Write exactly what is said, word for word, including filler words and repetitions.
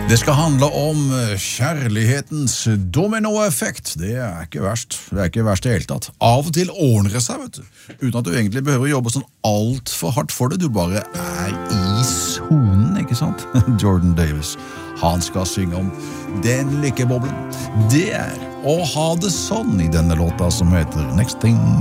Det skal handle om kjærlighetens dominoeffekt. Det er ikke verst. Det er ikke verst i hele tatt. Av og til ordner det seg, vet du. Uten at du egentlig behøver å jobbe sånn alt for hardt for det. Du bare er i sonen, ikke sant? Jordan Davis. Han skal synge om den lykkeboblen. Det er å ha det sånn i denne låta som heter Next Thing